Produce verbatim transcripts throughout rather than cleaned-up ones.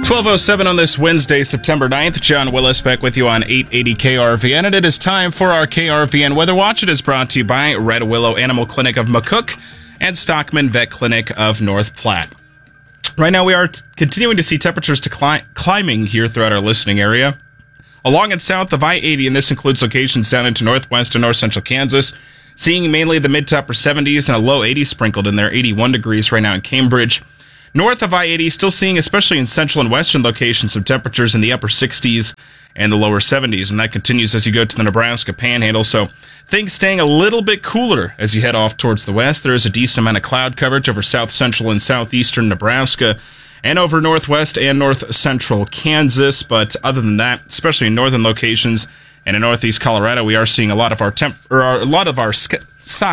twelve oh seven on this Wednesday, September ninth. John Willis back with you on eight eighty K R V N, and it is time for our K R V N Weather Watch. It is brought to you by Red Willow Animal Clinic of McCook and Stockman Vet Clinic of North Platte. Right now we are t- continuing to see temperatures decline- climbing here throughout our listening area. Along and south of I eighty, and this includes locations down into northwest and north central Kansas, seeing mainly the mid to upper seventies and a low eighties sprinkled in there, eighty-one degrees right now in Cambridge. North of I eighty, still seeing, especially in central and western locations, some temperatures in the upper sixties and the lower seventies, and that continues as you go to the Nebraska Panhandle, so things staying a little bit cooler as you head off towards the west. There is a decent amount of cloud coverage over south central and southeastern Nebraska and over northwest and north central Kansas, but other than that, especially in northern locations and in northeast Colorado, we are seeing a lot of our temp or our, a lot of our sky.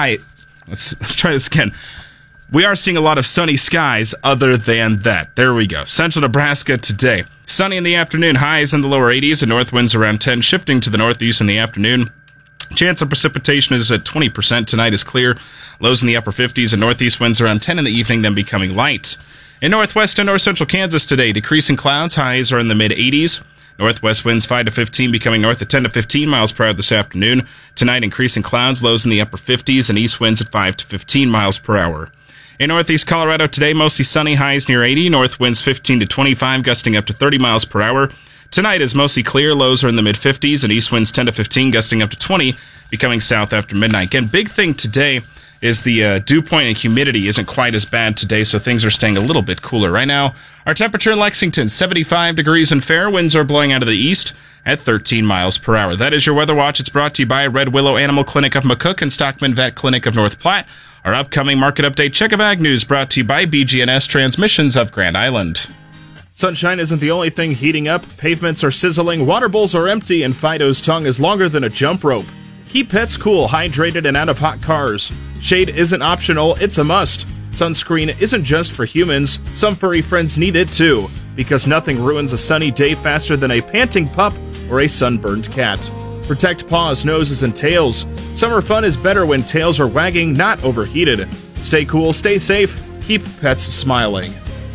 Let's let's try this again. We are seeing a lot of sunny skies other than that. There we go. Central Nebraska today. Sunny in the afternoon, highs in the lower eighties, and north winds around ten, shifting to the northeast in the afternoon. Chance of precipitation is at twenty percent. Tonight is clear. Lows in the upper fifties, and northeast winds around ten in the evening, then becoming light. In northwest and north central Kansas today, decreasing clouds. Highs are in the mid eighties. Northwest winds five to fifteen, becoming north at ten to fifteen miles per hour this afternoon. Tonight, increasing clouds, lows in the upper fifties, and east winds at five to fifteen miles per hour. In northeast Colorado today, mostly sunny, highs near eighty. North winds fifteen to twenty-five, gusting up to thirty miles per hour. Tonight is mostly clear, lows are in the mid fifties, and east winds ten to fifteen, gusting up to twenty, becoming south after midnight. Again, big thing today is the uh, dew point and humidity isn't quite as bad today, so things are staying a little bit cooler. Right now, our temperature in Lexington, seventy-five degrees and fair. Winds are blowing out of the east at thirteen miles per hour. That is your Weather Watch. It's brought to you by Red Willow Animal Clinic of McCook and Stockman Vet Clinic of North Platte. Our upcoming market update, Check of Ag News, brought to you by B G N S Transmissions of Grand Island. Sunshine isn't the only thing heating up. Pavements are sizzling, water bowls are empty, and Fido's tongue is longer than a jump rope. Keep pets cool, hydrated, and out of hot cars. Shade isn't optional, it's a must. Sunscreen isn't just for humans. Some furry friends need it too, because nothing ruins a sunny day faster than a panting pup or a sunburned cat. Protect paws, noses, and tails. Summer fun is better when tails are wagging, not overheated. Stay cool, stay safe, keep pets smiling.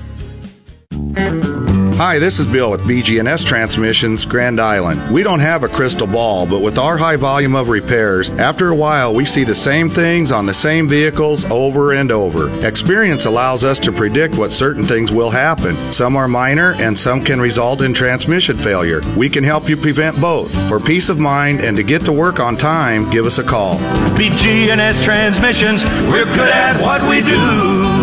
Hi, this is Bill with B G N S Transmissions, Grand Island. We don't have a crystal ball, but with our high volume of repairs, after a while we see the same things on the same vehicles over and over. Experience allows us to predict what certain things will happen. Some are minor and some can result in transmission failure. We can help you prevent both. For peace of mind and to get to work on time, give us a call. B G N S Transmissions, we're good at what we do.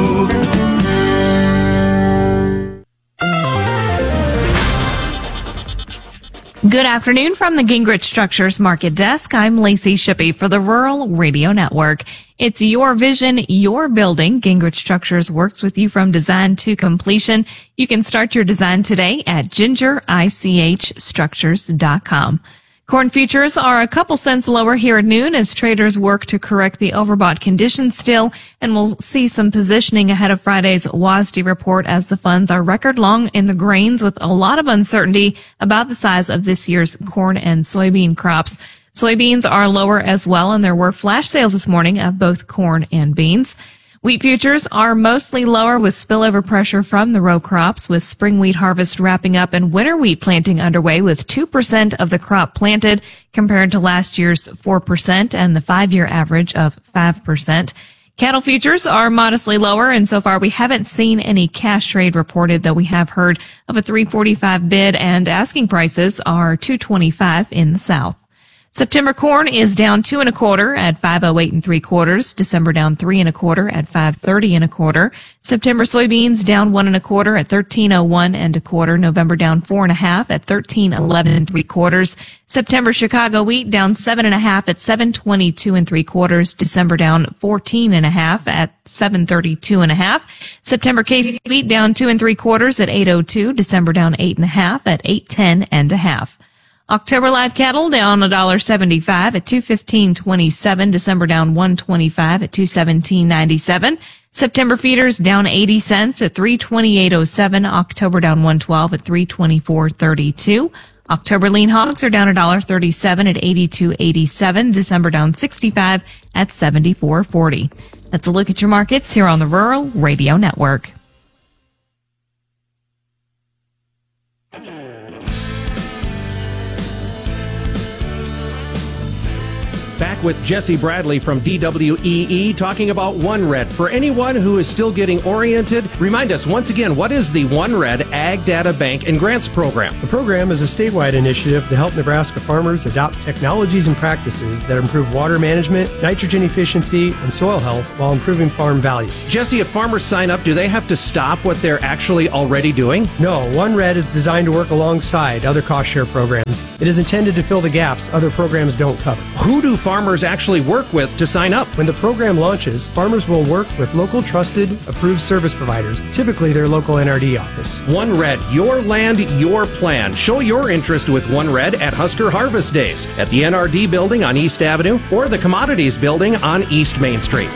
Good afternoon from the Gingrich Structures Market Desk. I'm Lacey Shippey for the Rural Radio Network. It's your vision, your building. Gingrich Structures works with you from design to completion. You can start your design today at ginger ich structures dot com. Corn futures are a couple cents lower here at noon as traders work to correct the overbought conditions still, and we'll see some positioning ahead of Friday's W A S D report as the funds are record long in the grains with a lot of uncertainty about the size of this year's corn and soybean crops. Soybeans are lower as well, and there were flash sales this morning of both corn and beans. Wheat futures are mostly lower with spillover pressure from the row crops, with spring wheat harvest wrapping up and winter wheat planting underway with two percent of the crop planted compared to last year's four percent and the five-year average of five percent. Cattle futures are modestly lower, and so far we haven't seen any cash trade reported, though we have heard of a three forty-five bid, and asking prices are two twenty-five in the South. September corn is down two and a quarter at five oh eight and three quarters. December down three and a quarter at five thirty and a quarter. September soybeans down one and a quarter at thirteen oh one and a quarter. November down four and a half at thirteen eleven and three quarters. September Chicago wheat down seven and a half at seven twenty-two and three quarters. December down fourteen and a half at seven thirty-two and a half. September case wheat down two and three quarters at eight oh two. December down eight and a half at eight ten and a half. October live cattle down one dollar seventy-five at two fifteen twenty-seven. December down one seventy-five at two seventeen ninety-seven. September feeders down eighty cents at three twenty-eight oh seven. October down one twelve at three twenty-four thirty-two. October lean hogs are down one dollar thirty-seven at eighty-two eighty-seven. December down sixty-five at seventy-four forty. That's a look at your markets here on the Rural Radio Network. Back with Jesse Bradley from D W E E talking about OneRed. For anyone who is still getting oriented, remind us once again, what is the OneRed Ag Data Bank and Grants Program? The program is a statewide initiative to help Nebraska farmers adopt technologies and practices that improve water management, nitrogen efficiency, and soil health while improving farm value. Jesse, if farmers sign up, do they have to stop what they're actually already doing? No, OneRed is designed to work alongside other cost share programs. It is intended to fill the gaps other programs don't cover. Who do farmers actually work with to sign up? When the program launches, farmers will work with local trusted, approved service providers, typically their local N R D office. OneRed, your land, your plan. Show your interest with OneRed at Husker Harvest Days at the N R D building on East Avenue or the Commodities building on East Main Street.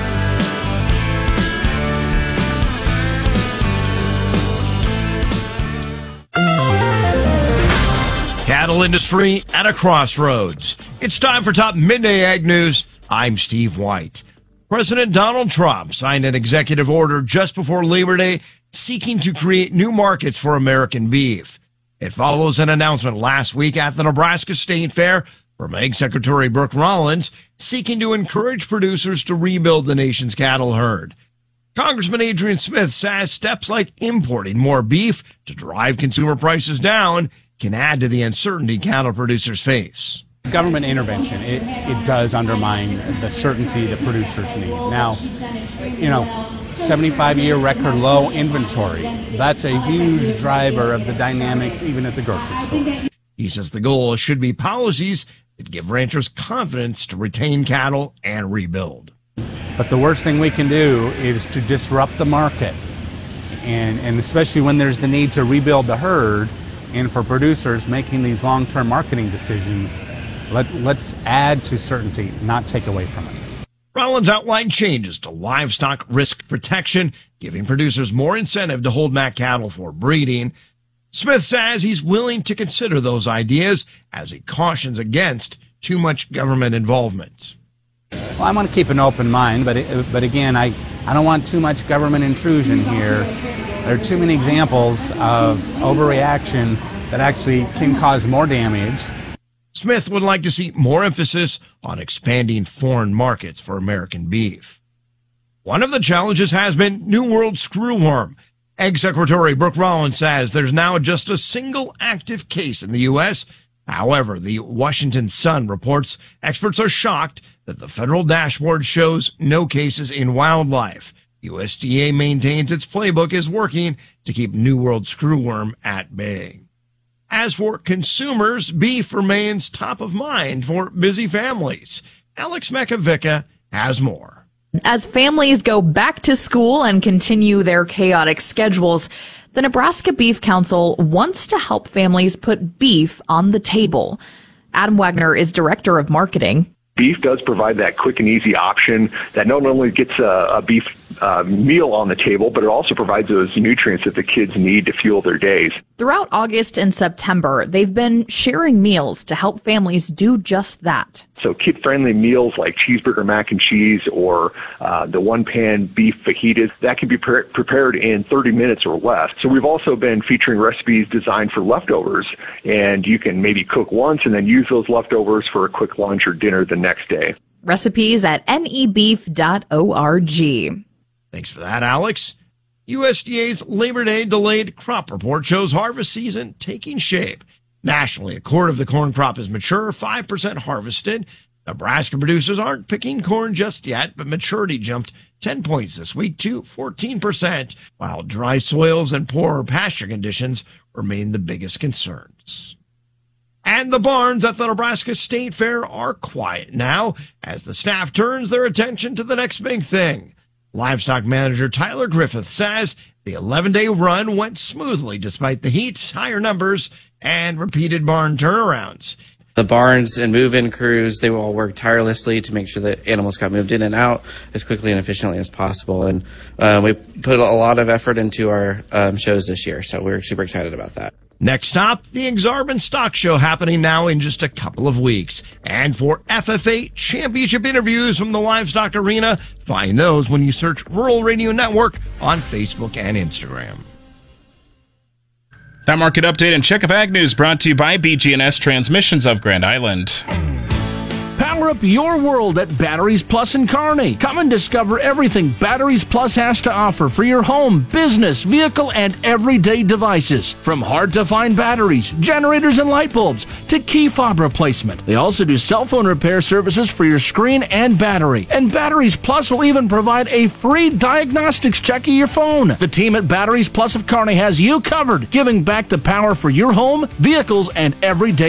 Cattle industry at a crossroads. It's time for Top Midday Ag News. I'm Steve White. President Donald Trump signed an executive order just before Labor Day seeking to create new markets for American beef. It follows an announcement last week at the Nebraska State Fair from Ag Secretary Brooke Rollins seeking to encourage producers to rebuild the nation's cattle herd. Congressman Adrian Smith says steps like importing more beef to drive consumer prices down can add to the uncertainty cattle producers face. Government intervention, it, it does undermine the certainty that producers need. Now, you know, seventy-five year record low inventory, that's a huge driver of the dynamics even at the grocery store. He says the goal should be policies that give ranchers confidence to retain cattle and rebuild. But the worst thing we can do is to disrupt the market, and, and especially when there's the need to rebuild the herd. And for producers making these long-term marketing decisions, let, let's add to certainty, not take away from it. Rollins outlined changes to livestock risk protection, giving producers more incentive to hold back cattle for breeding. Smith says he's willing to consider those ideas as he cautions against too much government involvement. Well, I want to keep an open mind, but it, but again, I, I don't want too much government intrusion here. There are too many examples of overreaction that actually can cause more damage. Smith would like to see more emphasis on expanding foreign markets for American beef. One of the challenges has been New World screwworm. Ag Secretary Brooke Rollins says there's now just a single active case in the U S. However, the Washington Sun reports experts are shocked that the federal dashboard shows no cases in wildlife. U S D A maintains its playbook is working to keep New World screwworm at bay. As for consumers, beef remains top of mind for busy families. Alex Mekavica has more. As families go back to school and continue their chaotic schedules, the Nebraska Beef Council wants to help families put beef on the table. Adam Wagner is director of marketing. Beef does provide that quick and easy option that not only gets a, a beef uh, meal on the table, but it also provides those nutrients that the kids need to fuel their days. Throughout August and September, they've been sharing meals to help families do just that. So kid-friendly meals like cheeseburger mac and cheese or uh, the one-pan beef fajitas, that can be pre- prepared in thirty minutes or less. So we've also been featuring recipes designed for leftovers, and you can maybe cook once and then use those leftovers for a quick lunch or dinner the next day. Recipes at N E beef dot org. Thanks for that, Alex. U S D A's Labor Day delayed crop report shows harvest season taking shape. Nationally, a quarter of the corn crop is mature, five percent harvested. Nebraska producers aren't picking corn just yet, but maturity jumped ten points this week to fourteen percent, while dry soils and poorer pasture conditions remain the biggest concerns. And the barns at the Nebraska State Fair are quiet now as the staff turns their attention to the next big thing. Livestock manager Tyler Griffith says the eleven-day run went smoothly despite the heat, higher numbers, and repeated barn turnarounds. The barns and move-in crews, they will all work tirelessly to make sure that animals got moved in and out as quickly and efficiently as possible. And uh, we put a lot of effort into our um, shows this year, so we're super excited about that. Next stop, the Exarban Stock Show happening now in just a couple of weeks. And for F F A Championship interviews from the Livestock Arena, find those when you search Rural Radio Network on Facebook and Instagram. That market update and check of Ag News brought to you by B G N S Transmissions of Grand Island. Power Power up your world at Batteries Plus in Kearney. Come and discover everything Batteries Plus has to offer for your home, business, vehicle, and everyday devices. From hard-to-find batteries, generators, and light bulbs to key fob replacement. They also do cell phone repair services for your screen and battery. And Batteries Plus will even provide a free diagnostics check of your phone. The team at Batteries Plus of Kearney has you covered, giving back the power for your home, vehicles, and everyday